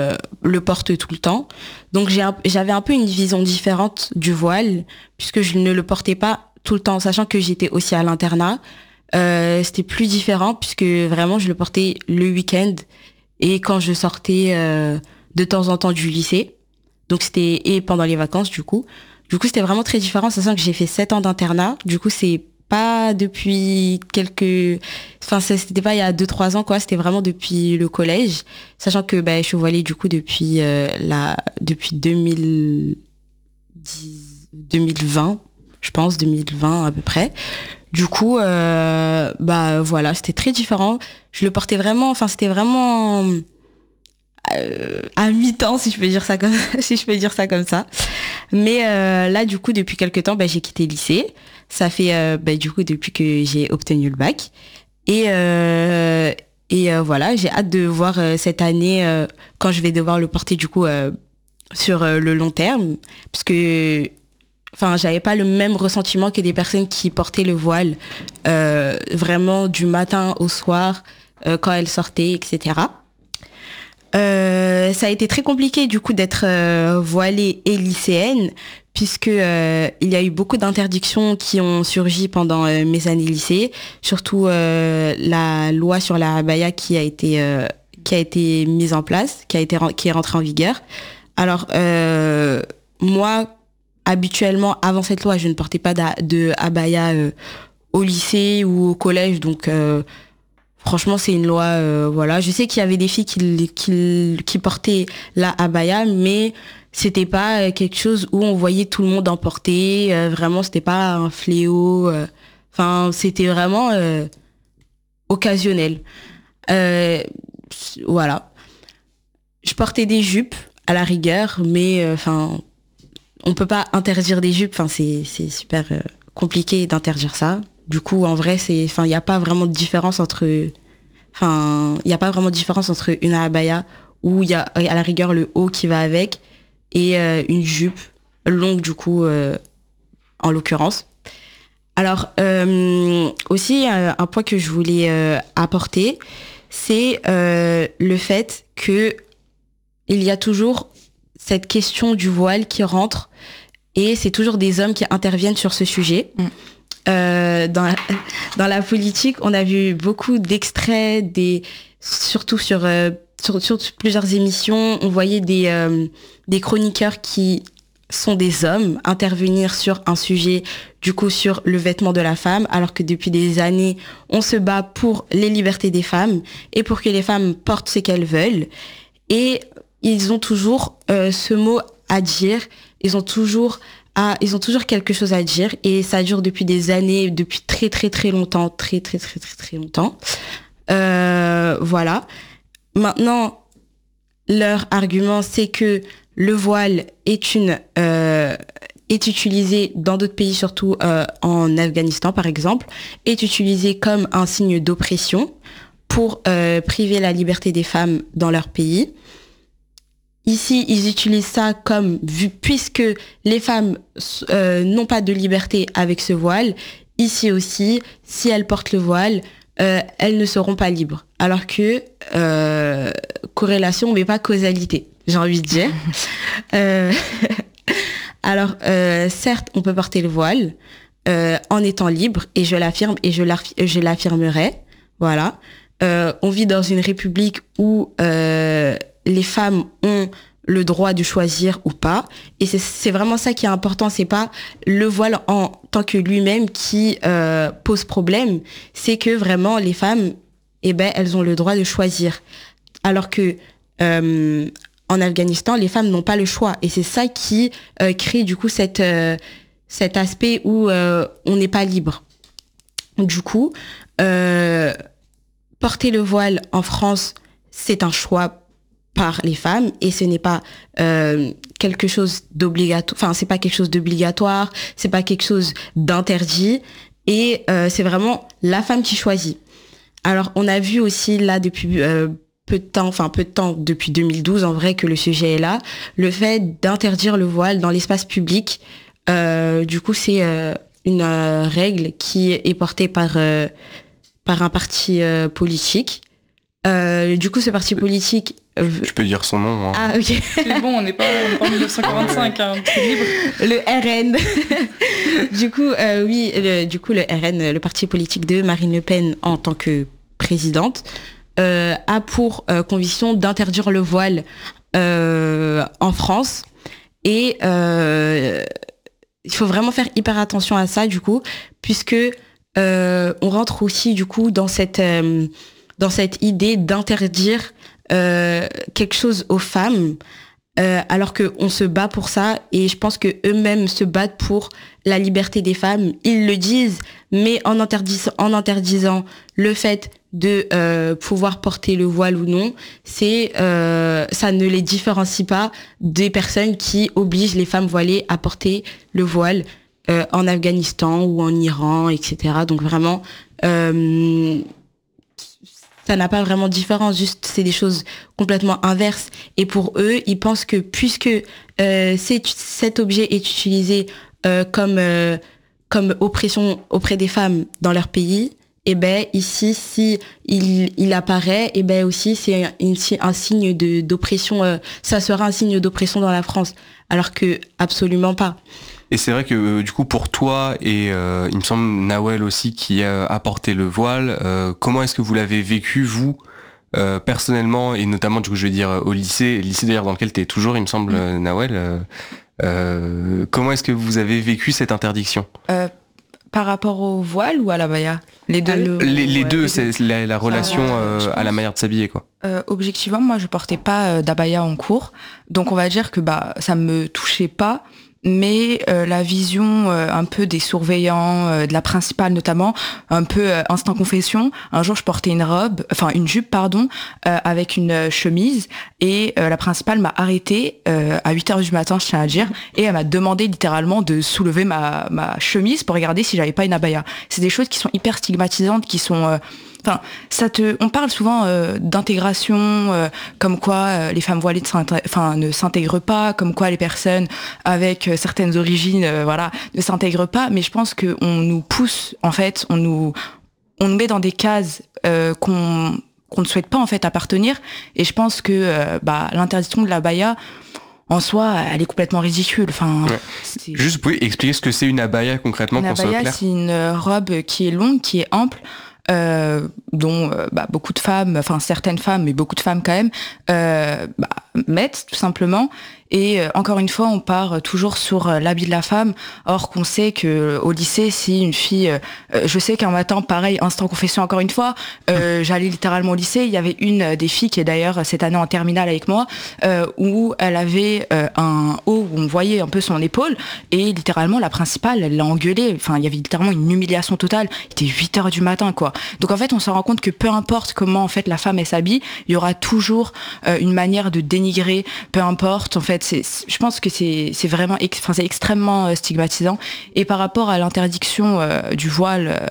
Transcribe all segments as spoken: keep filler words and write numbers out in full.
le porte tout le temps. Donc j'ai un, j'avais un peu une vision différente du voile, puisque je ne le portais pas tout le temps, sachant que j'étais aussi à l'internat. Euh, c'était plus différent, puisque vraiment je le portais le week-end et quand je sortais euh, de temps en temps du lycée. Donc c'était et pendant les vacances du coup. Du coup c'était vraiment très différent, sachant que j'ai fait sept ans d'internat. Du coup c'est pas depuis quelques, enfin c'était pas il y a deux trois ans quoi, c'était vraiment depuis le collège, sachant que bah, je suis voilée du coup depuis euh, la depuis deux mille dix, deux mille vingt, je pense deux mille vingt à peu près. Du coup euh, bah voilà, c'était très différent. Je le portais vraiment, enfin c'était vraiment euh, à mi-temps si je peux dire ça comme si je peux dire ça comme ça. Mais euh, là du coup depuis quelques temps bah, j'ai quitté le lycée. Ça fait euh, bah, du coup depuis que j'ai obtenu le bac et euh, et euh, voilà, j'ai hâte de voir euh, cette année euh, quand je vais devoir le porter du coup euh, sur euh, le long terme, parce que enfin j'avais pas le même ressentiment que des personnes qui portaient le voile euh, vraiment du matin au soir euh, quand elles sortaient, et cetera. Euh, ça a été très compliqué du coup d'être euh, voilée et lycéenne, puisque euh, il y a eu beaucoup d'interdictions qui ont surgi pendant euh, mes années lycée, surtout euh, la loi sur la abaya qui a été euh, qui a été mise en place, qui a été qui est rentrée en vigueur. Alors euh, moi habituellement avant cette loi, je ne portais pas d'a- de abaya euh, au lycée ou au collège, donc euh, franchement, c'est une loi, euh, voilà. Je sais qu'il y avait des filles qui, qui, qui portaient la abaya, mais c'était pas quelque chose où on voyait tout le monde en porter. Euh, vraiment, c'était pas un fléau. euh. Enfin, c'était vraiment euh, occasionnel. Euh, voilà. Je portais des jupes à la rigueur, mais enfin, on peut pas interdire des jupes. Enfin, c'est c'est super euh, compliqué d'interdire ça. Du coup, en vrai, c'est, enfin, il y a pas vraiment de différence entre, enfin, il y a pas vraiment de différence entre une abaya où il y a à la rigueur le haut qui va avec et euh, une jupe longue du coup, euh, en l'occurrence. Alors euh, aussi euh, un point que je voulais euh, apporter, c'est euh, le fait que il y a toujours cette question du voile qui rentre et c'est toujours des hommes qui interviennent sur ce sujet. Mm. Euh, dans, la, dans la politique, on a vu beaucoup d'extraits, des, surtout sur, euh, sur, sur plusieurs émissions, on voyait des, euh, des chroniqueurs qui sont des hommes intervenir sur un sujet, du coup sur le vêtement de la femme, alors que depuis des années, on se bat pour les libertés des femmes et pour que les femmes portent ce qu'elles veulent. Et ils ont toujours euh, ce mot à dire, ils ont toujours Ah, ils ont toujours quelque chose à dire et ça dure depuis des années, depuis très très très longtemps, très très très très très longtemps. Euh, voilà. Maintenant, leur argument, c'est que le voile est une euh, est utilisé dans d'autres pays, surtout euh, en Afghanistan par exemple, est utilisé comme un signe d'oppression pour euh, priver la liberté des femmes dans leur pays. Ici, ils utilisent ça comme, vu, puisque les femmes euh, n'ont pas de liberté avec ce voile, ici aussi, si elles portent le voile, euh, elles ne seront pas libres. Alors que, euh, corrélation, mais pas causalité, j'ai envie de dire. euh, alors, euh, certes, on peut porter le voile euh, en étant libre, et je l'affirme, et je, je l'affirmerai, voilà. Euh, on vit dans une république où... Euh, les femmes ont le droit de choisir ou pas. Et c'est, c'est vraiment ça qui est important. C'est pas le voile en tant que lui-même qui euh, pose problème. C'est que vraiment, les femmes, eh ben, elles ont le droit de choisir. Alors que euh, en Afghanistan, les femmes n'ont pas le choix. Et c'est ça qui euh, crée du coup cette, euh, cet aspect où euh, on n'est pas libre. Du coup, euh, porter le voile en France, c'est un choix par les femmes et ce n'est pas euh, quelque chose d'obligatoire, enfin c'est pas quelque chose d'obligatoire, c'est pas quelque chose d'interdit et euh, c'est vraiment la femme qui choisit. Alors on a vu aussi là depuis euh, peu de temps, enfin peu de temps depuis deux mille douze en vrai que le sujet est là, le fait d'interdire le voile dans l'espace public. Euh, du coup c'est euh, une euh, règle qui est portée par euh, par un parti euh, politique. Euh, du coup ce parti politique Euh, tu peux dire son nom. Hein. Ah, ok. C'est bon, on n'est pas, on est pas en dix-neuf cent quarante-cinq, hein, c'est libre. Le R N. du coup, euh, oui, le, du coup, le R N, le parti politique de Marine Le Pen en tant que présidente, euh, a pour euh, conviction d'interdire le voile euh, en France. Et euh, il faut vraiment faire hyper attention à ça, du coup, puisque euh, on rentre aussi, du coup, dans cette, euh, dans cette idée d'interdire euh, quelque chose aux femmes, euh, alors qu'on se bat pour ça. Et je pense qu'eux-mêmes se battent pour la liberté des femmes. Ils le disent, mais en interdisant, en interdisant le fait de euh, pouvoir porter le voile ou non, c'est euh, ça ne les différencie pas des personnes qui obligent les femmes voilées à porter le voile euh, en Afghanistan ou en Iran, et cetera. Donc vraiment, euh, ça n'a pas vraiment de différence, juste c'est des choses complètement inverses. Et pour eux, ils pensent que puisque euh, c'est, cet objet est utilisé euh, comme, euh, comme oppression auprès des femmes dans leur pays, et eh ben ici si il, il apparaît, et eh ben aussi c'est un, un signe de d'oppression, euh, ça sera un signe d'oppression dans la France, alors que absolument pas. Et c'est vrai que euh, du coup pour toi et euh, il me semble Nawel aussi qui a apporté le voile, euh, comment est-ce que vous l'avez vécu vous euh, personnellement, et notamment du coup je veux dire au lycée, le lycée d'ailleurs dans lequel tu es toujours il me semble, mmh. Nawel, euh, euh, comment est-ce que vous avez vécu cette interdiction? euh, Par rapport au voile ou à l'abaya? Les deux. Le... Les, les ouais, deux, les c'est deux. La, la relation euh, euh, à la manière de s'habiller, quoi. Euh, objectivement, moi, je portais pas euh, d'abaya en cours, donc on va dire que bah ça me touchait pas. Mais euh, la vision euh, un peu des surveillants, euh, de la principale notamment, un peu euh, instant confession. Un jour, je portais une robe, enfin une jupe, pardon, euh, avec une euh, chemise, et euh, la principale m'a arrêtée euh, à huit heures du matin, je tiens à dire, et elle m'a demandé littéralement de soulever ma, ma chemise pour regarder si j'avais pas une abaya. C'est des choses qui sont hyper stigmatisantes, qui sont... Euh, Enfin, ça te, on parle souvent euh, d'intégration, euh, comme quoi euh, les femmes voilées enfin, ne s'intègrent pas, comme quoi les personnes avec euh, certaines origines, euh, voilà, ne s'intègrent pas. Mais je pense que on nous pousse, en fait, on nous, on nous met dans des cases euh, qu'on, qu'on ne souhaite pas en fait appartenir. Et je pense que euh, bah, l'interdiction de l'abaya, en soi, elle est complètement ridicule. Enfin, ouais. c'est... Juste, vous pouvez expliquer ce que c'est une abaya concrètement, une qu'on soit clair. Une abaya, c'est une robe qui est longue, qui est ample. Euh, dont euh, bah, beaucoup de femmes, enfin certaines femmes, mais beaucoup de femmes quand même, euh, bah, mettent tout simplement. Et euh, encore une fois, on part toujours sur euh, l'habit de la femme, or qu'on sait que au lycée, si une fille, euh, je sais qu'un matin, pareil, instant confession encore une fois, euh, j'allais littéralement au lycée, il y avait une des filles qui est d'ailleurs cette année en terminale avec moi, euh, où elle avait euh, un haut où on voyait un peu son épaule, et littéralement la principale, elle l'a engueulée, enfin il y avait littéralement une humiliation totale, il était huit heures du matin quoi. Donc en fait, on se rend compte que peu importe comment en fait la femme elle s'habille, il y aura toujours euh, une manière de dénigrer, peu importe en fait. C'est, je pense que c'est, c'est vraiment, ex, enfin, c'est extrêmement euh, stigmatisant. Et par rapport à l'interdiction euh, du voile, euh,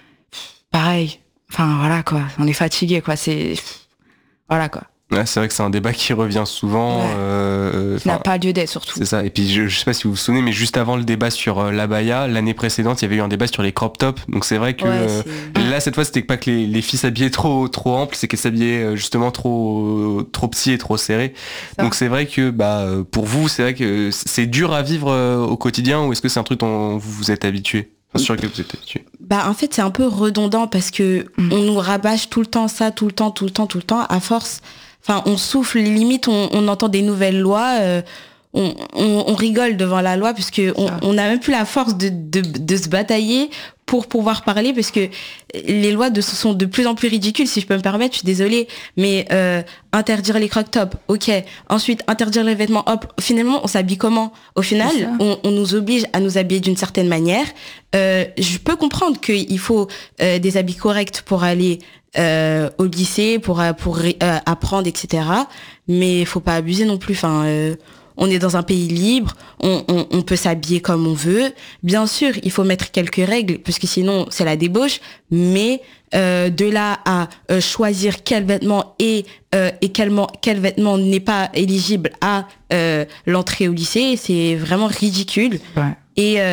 pareil. Enfin voilà quoi, on est fatigué quoi. C'est voilà quoi. Ouais, c'est vrai que c'est un débat qui revient souvent. Ouais. Euh, ça n'a pas lieu d'être surtout. C'est ça. Et puis je, je sais pas si vous vous souvenez, mais juste avant le débat sur euh, l'abaya, l'année précédente, il y avait eu un débat sur les crop tops. Donc c'est vrai que ouais, euh, là cette fois, c'était pas que les, les filles s'habillaient trop trop ample, c'est qu'elles s'habillaient justement trop trop petit et trop serré. Ça. Donc c'est vrai que bah pour vous, c'est vrai que c'est dur à vivre euh, au quotidien, ou est-ce que c'est un truc dont vous vous êtes habitué? Enfin, sûr que vous êtes habitué. Bah en fait c'est un peu redondant parce que mm. on nous rabâche tout le temps ça, tout le temps, tout le temps, tout le temps. À force. Enfin, on souffle, limite, on, on entend des nouvelles lois, euh, on, on, on rigole devant la loi parce que on, on a même plus la force de, de, de se batailler pour pouvoir parler, parce que les lois de, sont de plus en plus ridicules, si je peux me permettre, je suis désolée, mais euh, interdire les crop tops, ok. Ensuite, interdire les vêtements, hop. Finalement, on s'habille comment? Au final, on, on nous oblige à nous habiller d'une certaine manière. Euh, je peux comprendre qu'il faut euh, des habits corrects pour aller euh, au lycée, pour pour euh, apprendre, et cetera. Mais faut pas abuser non plus. Enfin. Euh, On est dans un pays libre, on, on, on peut s'habiller comme on veut. Bien sûr, il faut mettre quelques règles, parce que sinon, c'est la débauche. Mais euh, de là à euh, choisir quel vêtement est euh, et quel, quel vêtement n'est pas éligible à euh, l'entrée au lycée, c'est vraiment ridicule. Ouais. Et, euh,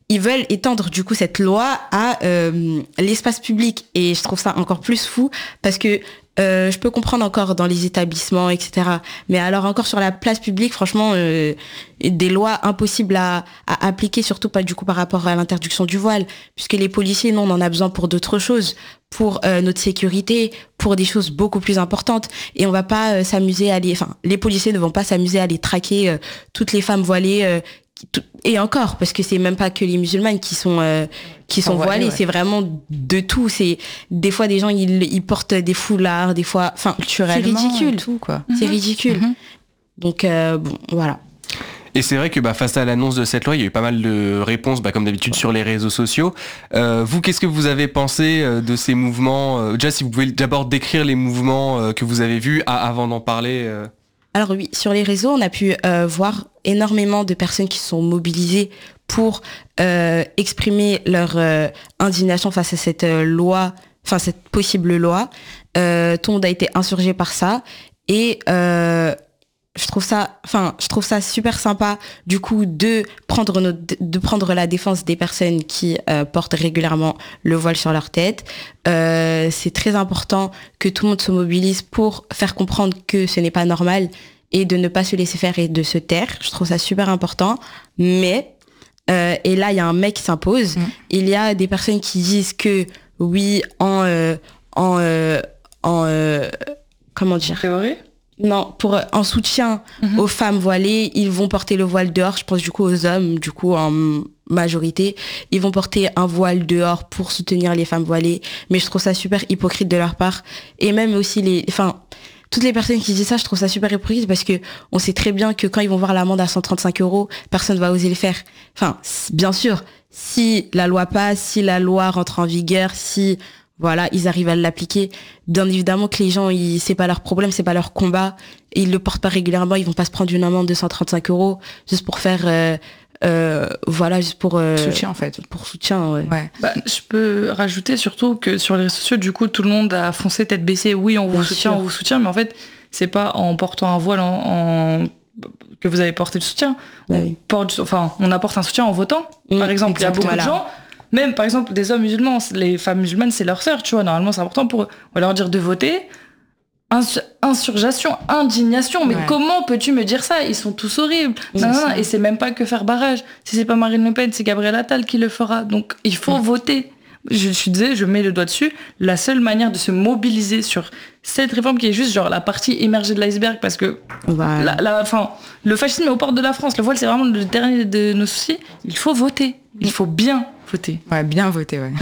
ils veulent étendre du coup cette loi à euh, l'espace public. Et je trouve ça encore plus fou parce que euh, je peux comprendre encore dans les établissements, et cetera. Mais alors encore sur la place publique, franchement, euh, des lois impossibles à, à appliquer, surtout pas du coup par rapport à l'interdiction du voile, puisque les policiers, non, on en a besoin pour d'autres choses, pour euh, notre sécurité, pour des choses beaucoup plus importantes. Et on va pas euh, s'amuser à les, enfin, les policiers ne vont pas s'amuser à aller traquer euh, toutes les femmes voilées. Euh, Et encore, parce que c'est même pas que les musulmanes qui sont euh, qui sont voilées, ouais. C'est vraiment de tout. C'est des fois des gens ils, ils portent des foulards, des fois, enfin, c'est ridicule, tout quoi. C'est mm-hmm. ridicule. Mm-hmm. Donc euh, bon, voilà. Et c'est vrai que bah, face à l'annonce de cette loi, il y a eu pas mal de réponses, bah, comme d'habitude, sur les réseaux sociaux. Euh, vous, qu'est-ce que vous avez pensé euh, de ces mouvements euh, Déjà, si vous pouvez d'abord décrire les mouvements euh, que vous avez vus à, avant d'en parler. Euh... Alors oui, sur les réseaux, on a pu euh, voir énormément de personnes qui se sont mobilisées pour euh, exprimer leur euh, indignation face à cette euh, loi, enfin cette possible loi. Euh, tout le monde a été insurgé par ça. Et... Euh, je trouve ça enfin je trouve ça super sympa du coup de prendre notre, de prendre la défense des personnes qui euh, portent régulièrement le voile sur leur tête. Euh, c'est très important que tout le monde se mobilise pour faire comprendre que ce n'est pas normal et de ne pas se laisser faire et de se taire. Je trouve ça super important, mais euh, et là il y a un mec qui s'impose. Mmh. Il y a des personnes qui disent que oui en euh, en euh, en euh, comment dire théorie. Non, pour en soutien mmh. aux femmes voilées, ils vont porter le voile dehors. Je pense du coup aux hommes, du coup en majorité, ils vont porter un voile dehors pour soutenir les femmes voilées. Mais je trouve ça super hypocrite de leur part. Et même aussi les, enfin, toutes les personnes qui disent ça, je trouve ça super hypocrite parce que on sait très bien que quand ils vont voir l'amende à cent trente-cinq euros, personne va oser le faire. Enfin, bien sûr, si la loi passe, si la loi rentre en vigueur, si voilà, ils arrivent à l'appliquer. Bien évidemment que les gens, ils, c'est pas leur problème, c'est pas leur combat. Et ils le portent pas régulièrement, ils vont pas se prendre une amende de cent trente-cinq euros juste pour faire, euh, euh, voilà, juste pour euh, soutien en fait. Pour soutien, ouais. ouais. Bah, je peux rajouter surtout que sur les réseaux sociaux, du coup, tout le monde a foncé tête baissée. Oui, on vous Bien soutient, sûr. on vous soutient, mais en fait, c'est pas en portant un voile en, en... que vous avez porté le soutien. Ouais. On porte, enfin, on apporte un soutien en votant. Mmh, par exemple, il y a beaucoup voilà. de gens. Même, par exemple, des hommes musulmans, les femmes musulmanes, c'est leur sœur, tu vois. Normalement, c'est important pour eux. On va leur dire de voter. Insur- insurgation, indignation. Mais ouais. comment peux-tu me dire ça ? Ils sont tous horribles. Non, non, non. Et c'est même pas que faire barrage. Si c'est pas Marine Le Pen, c'est Gabriel Attal qui le fera. Donc, il faut ouais. voter. Je suis désolée, je mets le doigt dessus. La seule manière de se mobiliser sur cette réforme qui est juste genre la partie émergée de l'iceberg, parce que ouais. la, la, enfin, le fascisme est aux portes de la France. Le voile, c'est vraiment le dernier de nos soucis. Il faut voter. Il faut bien voter. Ouais, bien voter, ouais.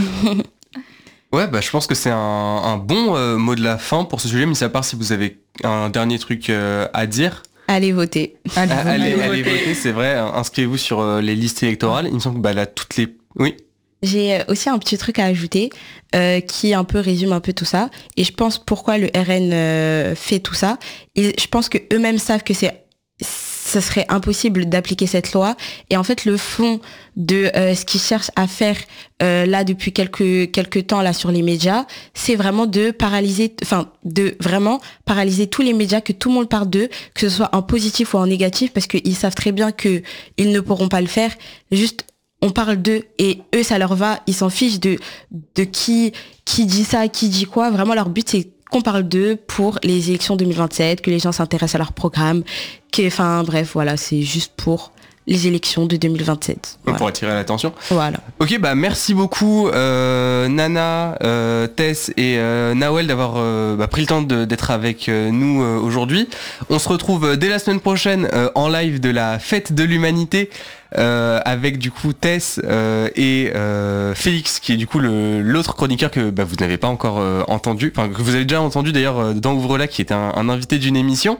Ouais, bah je pense que c'est un, un bon euh, mot de la fin pour ce sujet, mais à part si vous avez un dernier truc euh, à dire. Allez voter. Allez, allez, allez, allez voter. voter, c'est vrai. Inscrivez-vous sur euh, les listes électorales. Il me semble que bah, là, toutes les... Oui. J'ai aussi un petit truc à ajouter euh, qui un peu résume un peu tout ça. Et je pense pourquoi le R N euh, fait tout ça. Et je pense que eux-mêmes savent que c'est ça serait impossible d'appliquer cette loi. Et en fait, le fond de euh, ce qu'ils cherchent à faire euh, là depuis quelques quelques temps là sur les médias, c'est vraiment de paralyser, enfin de vraiment paralyser tous les médias, que tout le monde parle d'eux, que ce soit en positif ou en négatif, parce qu'ils savent très bien que ils ne pourront pas le faire. Juste on parle d'eux et eux ça leur va, ils s'en fichent de de qui qui dit ça, qui dit quoi. Vraiment leur but c'est qu'on parle d'eux pour les élections deux mille vingt-sept, que les gens s'intéressent à leur programme, que, enfin bref, voilà, c'est juste pour les élections de deux mille vingt-sept. Voilà. Pour attirer l'attention. Voilà. Ok, bah merci beaucoup euh, Nana, euh, Tess et euh, Nawel d'avoir euh, bah, pris le temps de, d'être avec euh, nous euh, aujourd'hui. On se retrouve dès la semaine prochaine euh, en live de la Fête de l'Humanité. Euh, avec du coup Tess euh, et euh, Félix qui est du coup le, l'autre chroniqueur que bah, vous n'avez pas encore euh, entendu, enfin que vous avez déjà entendu d'ailleurs dans Ouvre-la, qui était un, un invité d'une émission.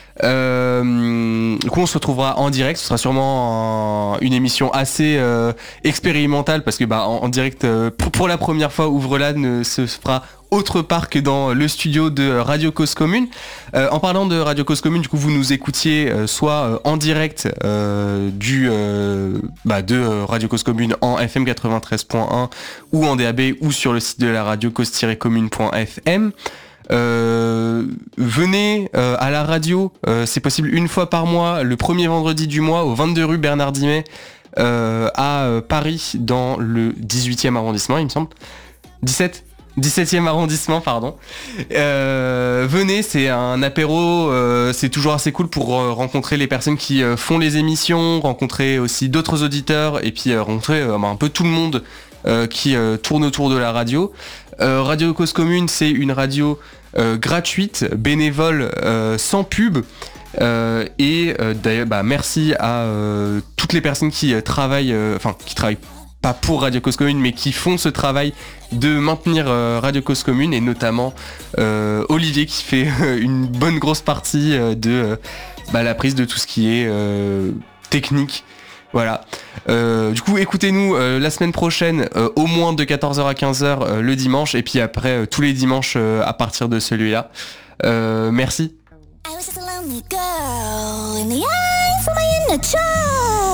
Euh, du coup on se retrouvera en direct, ce sera sûrement un, une émission assez euh, expérimentale parce que bah en, en direct euh, pour, pour la première fois Ouvre-la ne se fera autre part que dans le studio de Radio Cause Commune. Euh, en parlant de Radio Cause Commune, du coup vous nous écoutiez euh, soit euh, en direct euh, du euh, bah, de euh, Radio Cause Commune en F M quatre-vingt-treize point un ou en D A B ou sur le site de la radio cause tiret commune point f m. Euh, venez euh, à la radio, euh, c'est possible une fois par mois, le premier vendredi du mois, au vingt-deux rue Bernard Dimet, euh, à euh, Paris dans le dix-huitième arrondissement, il me semble. dix-sept dix-septième arrondissement, pardon. Euh, venez, c'est un apéro, euh, c'est toujours assez cool pour euh, rencontrer les personnes qui euh, font les émissions, rencontrer aussi d'autres auditeurs et puis euh, rencontrer euh, un peu tout le monde euh, qui euh, tourne autour de la radio. Euh, Radio Cause Commune, c'est une radio euh, gratuite, bénévole, euh, sans pub. Euh, et euh, d'ailleurs, bah, merci à euh, toutes les personnes qui euh, travaillent, enfin euh, qui travaillent pas pour Radio Cause Commune, mais qui font ce travail de maintenir euh, Radio Cause Commune, et notamment euh, Olivier qui fait euh, une bonne grosse partie euh, de euh, bah, la prise de tout ce qui est euh, technique. Voilà. Euh, du coup, écoutez-nous euh, la semaine prochaine, euh, au moins de quatorze heures à quinze heures euh, le dimanche, et puis après euh, tous les dimanches euh, à partir de celui-là. Euh, merci. I was just a lonely girl in the eyes of my inner child.